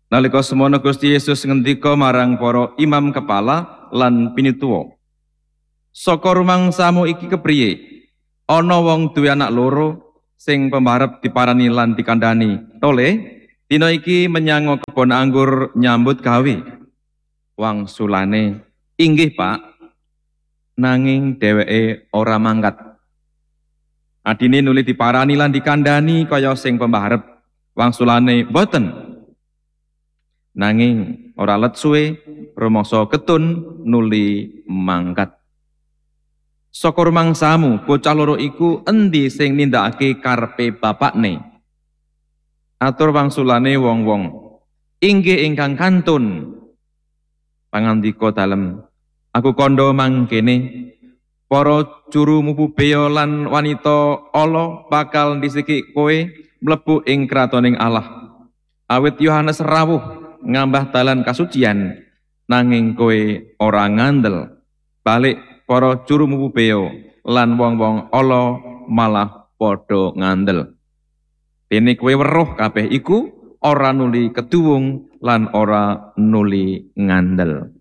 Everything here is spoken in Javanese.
Nalika semono Gusti Yesus ngendika marang para imam kepala lan pinituwa, "Saka rumangsamu iki kepriye? Ana wong duwe anak loro sing pemarep diparani lan dikandhani, 'Tole, dina iki menyang kebon anggur nyambut gawe.' Wangsulane, 'Inggih, Pak.' Nanging dheweke ora mangkat. Adine nuli diparani lan dikandhani kaya sing pemarep. Wangsulane, 'Mboten.' Nanging ora let suwe rumangsa ketun nuli mangkat. Saka rumangsamu bocah loro iku endi sing nindakake karepe bapakne?" Atur wangsulane wong-wong, "Inggih ingkang kantun." Pangandika dalem, "Aku kandha mangkene para juru mupu beya lan wanita ala bakal ndisiki kowe mlebu ing kratoning Allah. Awit Yohanes rawuh ngambah dalan kasucian, nanging kowe ora ngandel. Balik para juru mupu beya lan wong-wong ala malah padha ngandel. Dene kowe weruh kabeh iku ora nuli keduwung lan ora nuli ngandel."